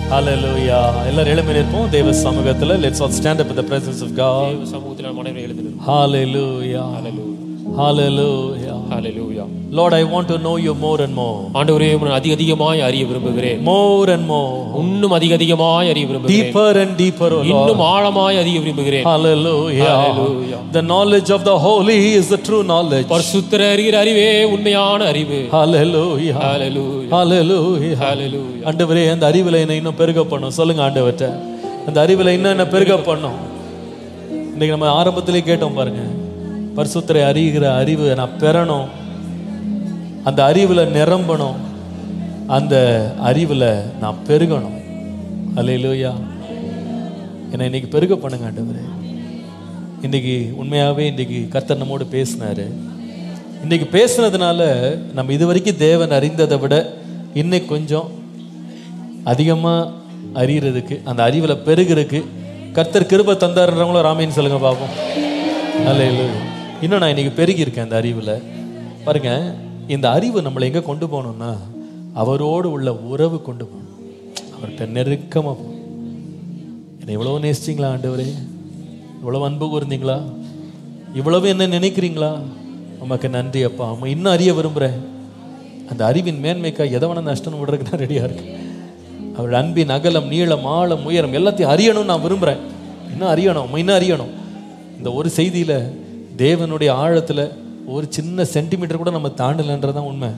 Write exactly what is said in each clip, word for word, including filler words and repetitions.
Hallelujah. எல்லாரும் எழும்பி நிற்போம் தேவ சமூகத்துல. Let's all stand up in the presence of God. தேவ சமூகத்தில் நாம் அனைவரும் எழுந்து நிற்போம். Hallelujah. Hallelujah. Hallelujah. Hallelujah. Lord, I want to know you more and more. ஆண்டவரே, உம்மை அதிக அதிகமாய் அறிய விரும்புகிறேன். More and more. இன்னும் அதிக அதிகமாய் அறிய விரும்புகிறேன். Deeper and deeper, O Lord. இன்னும் ஆழமாய் அறிய விரும்புகிறேன். Hallelujah. Hallelujah. The knowledge of the holy is the true knowledge. பரிசுத்தர் அறிகிற அறிவே உண்மையான அறிவு. Hallelujah. Hallelujah. Hallelujah. Hallelujah. ஆண்டவரே, அந்த அறிவில என்னை இன்னும் பெருக பண்ணும். சொல்லுங்க ஆண்டவர்ட்ட, அந்த அறிவில இன்னும் என்ன பெருக பண்ணும். இன்னைக்கு நம்ம ஆரம்பத்திலே கேட்டோம் பாருங்க, பரிசுத்தரை அறிகிற அறிவு நான் பெறணும், அந்த அறிவுல நிரம்பணும், அந்த அறிவுல நான் பெருகணும். அல்லேலூயா. என்னை இன்னைக்கு பெருக பண்ணுங்க ஆண்டவரே. இன்னைக்கு உண்மையாகவே இன்னைக்கு கர்த்தர் நம்மோடு பேசினாரு. இன்னைக்கு பேசுனதுனால நம்ம இது வரைக்கும் தேவன் அறிந்ததை விட இன்னைக்கு கொஞ்சம் அதிகமாக அறிகிறதுக்கு, அந்த அறிவில் பெருகிறதுக்கு கர்த்தர் கிருபை தந்தாருன்றவங்களும் ராமேன்னு சொல்லுங்க பார்ப்போம். அல்லேலூயா. இன்னும் நான் இன்னைக்கு பெருகியிருக்கேன் அந்த அறிவில். பாருங்க, இந்த அறிவு நம்மளை எங்கே கொண்டு போகணும்னா அவரோடு உள்ள உறவு கொண்டு போகணும். அவர்கிட்ட நெருக்கமாக போகணும். என்னை இவ்வளோ நேசிச்சிங்களா ஆண்டவரே, இவ்வளோ அன்பு கூர்ந்தீங்களா, இவ்வளவு என்ன நினைக்கிறீங்களா, உமக்கு நன்றி அப்பா. அம்மா இன்னும் அறிய விரும்புகிறேன். அந்த அறிவின் மேன்மைக்காக எதை வேணா நஷ்டம் விடுறதுக்கு நான் ரெடியாக இருக்கேன். அவருடைய அன்பின் அகலம், நீளம், ஆழம், உயரம் எல்லாத்தையும் அறியணும்னு நான் விரும்புகிறேன். இன்னும் அறியணும், இன்னும் அறியணும். இந்த ஒரு செய்தியில் தேவனுடைய ஆழத்தில் ஒரு சின்ன சென்டிமீட்டர் கூட நம்ம தாண்டலைன்றதான் உண்மை.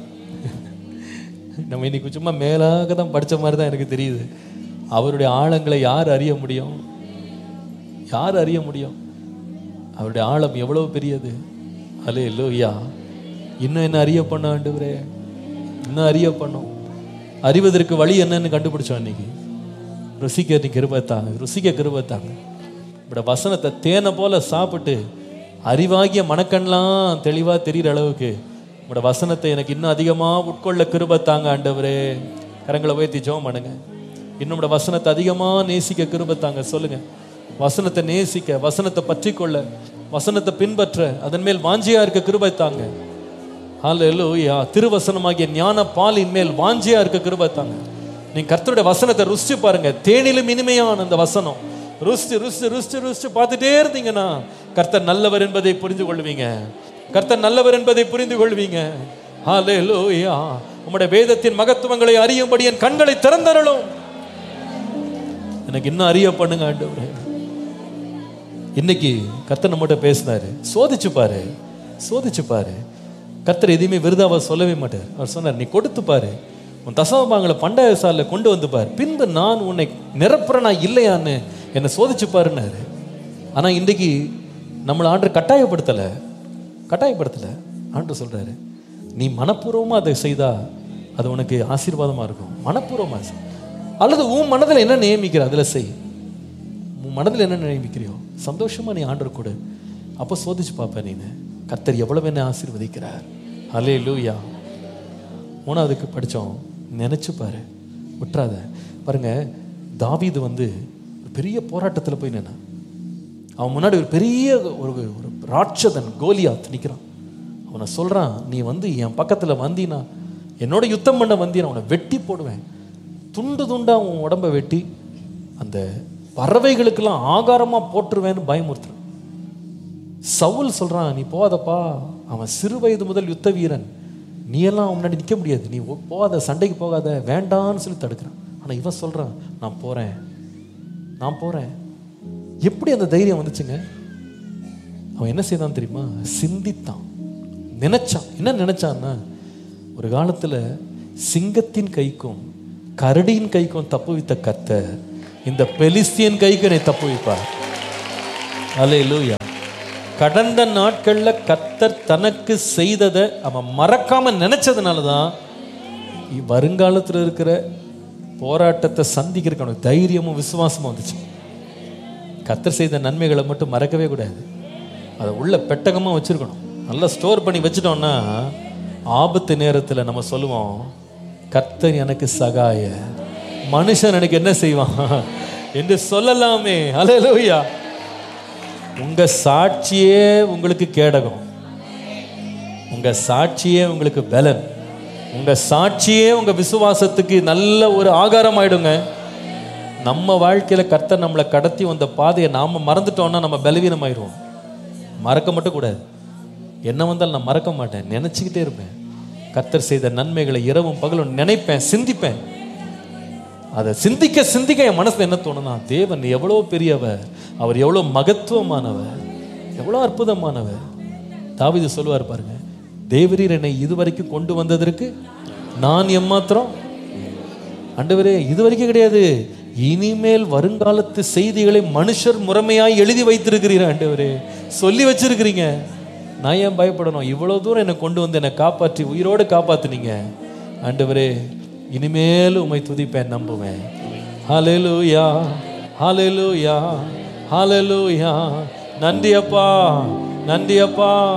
நம்ம இன்னைக்கு சும்மா மேலாக தான் படித்த மாதிரி தான் எனக்கு தெரியுது. அவருடைய ஆழங்களை யார் அறிய முடியும்? யார் அறிய முடியும்? அவருடைய ஆழம் எவ்வளவு பெரியது. அல்லேலூயா. இன்னும் என்ன அறிய பண்ண ஆண்டவரே, இன்னும் அறிய பண்ணும். அறிவதற்கு வழி என்னன்னு கண்டுபிடிச்சோம் இன்னைக்கு. ருசிக்க நீ கிருபைத்தாங்க, ருசிக்க கிருபைத்தாங்க. இப்படி வசனத்தை தேனை போல சாப்பிட்டு அறிவாகிய மனக்கண்ணெலாம் தெளிவாக தெரிகிற அளவுக்கு உங்களோட வசனத்தை எனக்கு இன்னும் அதிகமாக உட்கொள்ள கிருபைத்தாங்க ஆண்டவரே. கரங்களை உயர்த்தி ஜெபம் பண்ணுங்க. இன்னும் வசனத்தை அதிகமாக நேசிக்க கிருபைத்தாங்க. சொல்லுங்க, வசனத்தை நேசிக்க, வசனத்தை பற்றி கொள்ள, வசனத்தை பின்பற்ற, அதன் மேல் வாஞ்சியா இருக்க கிருபைத்தாங்க. ஹல்லேலூயா. திருவசனமாகிய ஞான பாலின் மேல் வாஞ்சியா இருக்க கிருபைத்தாங்க. நீங்க கர்த்தருடைய வசனத்தை ருசிச்சு பாருங்க. தேனிலும் இனிமையான அந்த வசனம் ருசிச்சு ருசிச்சு ருசிச்சு ருசிச்சு பார்த்துட்டே இருந்தீங்கன்னா கர்த்தர் நல்லவர் என்பதை புரிந்து கொள்வீங்க. கர்த்தர் நல்லவர் என்பதை புரிந்து கொள்வீங்க. ஹல்லேலூயா. உம்முடைய வேதத்தின் மகத்துவங்களை அறியும்படி என் கண்களை திறந்தருளும். எனக்கு இன்னும் அறிய பண்ணுங்க ஆண்டவரே. இன்னைக்கு கர்த்தர் நம்மகிட்ட பேசினாரு. சோதிச்சு பாரு, சோதிச்சு பாரு. கர்த்தர் எதையுமே விருதாவா சொல்லவே மாட்டார். அவர் சொன்னார், நீ கொடுத்து பாரு, உன் தசமபாகங்களை பண்டாய சாலையில் கொண்டு வந்து பாரு, பின்பு நான் உன்னை நிரப்புறனா இல்லையான்னு என்னை சோதிச்சு பாருன்னாரு. ஆனால் இன்றைக்கு நம்மளை ஆண்டு கட்டாயப்படுத்தலை, கட்டாயப்படுத்தலை. ஆண்டு சொல்கிறாரு, நீ மனப்பூர்வமாக அதை செய்தா அது உனக்கு ஆசீர்வாதமாக இருக்கும். மனப்பூர்வமாக செய். அல்லது உன் மனதில் என்ன நியமிக்கிற அதில் செய். உன் மனதில் என்ன நியமிக்கிறியோ சந்தோஷமாக நீ ஆண்டு கொடு. அப்போ சோதிச்சு பார்ப்பேன் நீனு கர்த்தர் எவ்வளவு என்ன ஆசீர்வதிக்கிறார். அல்லேலூயா. மூணாவதுக்கு படித்தோம், நினச்சி பாரு, விட்டுறாத. பாருங்க, தாவீது வந்து ஒரு பெரிய போராட்டத்தில் போய் நின்னா. அவன் முன்னாடி ஒரு பெரிய ஒரு ஒரு ராட்சதன் கோலியாத் நிற்கிறான். அவனை சொல்கிறான், நீ வந்து என் பக்கத்தில் வந்தீனா, என்னோட யுத்தம் பண்ண வந்தீனா அவனை வெட்டி போடுவேன். துண்டு துண்டாக அவன் உடம்பை வெட்டி அந்த பறவைகளுக்கெல்லாம் ஆகாரமாக போட்டுருவேன்னு பயமுறுத்துறான். சவுல் சொல்கிறான், நீ போகாதப்பா, அவன் சிறு வயது முதல் யுத்த வீரன், நீ எல்லாம் முன்னாடி நிற்க முடியாது, நீ போகாத, சண்டைக்கு போகாத, வேண்டான்னு சொல்லி தடுக்கிறான். ஆனால் இவன் சொல்கிறான், நான் போகிறேன், நான் போகிறேன். எப்படி அந்த தைரியம் வந்துச்சுங்க? அவன் என்ன செய்தான் தெரியுமா? சிந்தித்தான், நினைச்சான். என்ன நினைச்சான்னா, ஒரு காலத்தில் சிங்கத்தின் கைக்கும் கரடியின் கைக்கும் தப்பு வைத்த கர்த்தர் இந்த பெலிஸ்தியன் கைக்கு என்னை தப்பு வைப்பார். அல்லேலூயா. கடந்த நாட்கள்ல கர்த்தர் தனக்கு செய்ததை அவன் மறக்காம நினைச்சதுனால தான் வருங்காலத்தில் இருக்கிற போராட்டத்தை சந்திக்கிறதுக்கு அவனுக்கு தைரியமும் விசுவாசமும் வந்துச்சு. கர்த்தர் செய்த நன்மைகளை மட்டும் மறக்கவே கூடாது. அதை உள்ள பெட்டகமாக வச்சிருக்கணும். நல்லா ஸ்டோர் பண்ணி வச்சுட்டோம்னா ஆபத்து நேரத்தில் நம்ம சொல்லுவோம், கர்த்தர் எனக்கு சகாய, மனுஷன் எனக்கு என்ன செய்வான் என்று சொல்லலாமே. அல்லேலூயா. உங்க சாட்சியே உங்களுக்கு கேடகம், உங்க சாட்சியே உங்களுக்கு பலன், உங்க சாட்சியே உங்க விசுவாசத்துக்கு நல்ல ஒரு ஆகாரம் ஆயிடுங்க. நம்ம வாழ்க்கையில கர்த்தர் நம்மளை கடத்தி வந்த பாதையை நாம மறந்துட்டோம்னா நம்ம பலவீனமாயிருவோம். மறக்க மட்டும் கூடாது. என்ன வந்தாலும் நான் மறக்க மாட்டேன், நினைச்சுக்கிட்டே இருப்பேன். கர்த்தர் செய்த நன்மைகளை இரவும் பகலும் நினைப்பேன், சிந்திப்பேன். அதை சிந்திக்க சிந்திக்க என் மனசுல என்ன தோணுனா, தேவன் எவ்வளோ பெரியவர், அவர் எவ்வளோ மகத்துவமானவர், எவ்வளோ அற்புதமானவர். தாவீது சொல்லுவார் பாருங்க, தேவரீர் என்னை இதுவரைக்கும் கொண்டு வந்ததற்கு நான் எம்மாத்திரம். ஆண்டவரே, இதுவரைக்கும் கிடையாது, இனிமேல் வருங்காலத்து செய்திகளை மனுஷர் முறைமையாய் எழுதி வைத்திருக்கிறீர் ஆண்டவரே, சொல்லி வச்சிருக்கிறீங்க. நான் ஏன் பயப்படணும்? இவ்வளவு தூரம் என்னை கொண்டு வந்து என்னை காப்பாற்றி உயிரோடு காப்பாத்துனீங்க ஆண்டவரே. இனிமேல் உம்மை துதிப்பேன், நம்புவேன். ஹல்லேலூயா, ஹல்லேலூயா, ஹல்லேலூயா. நன்றி அப்பா, நன்றி அப்பா.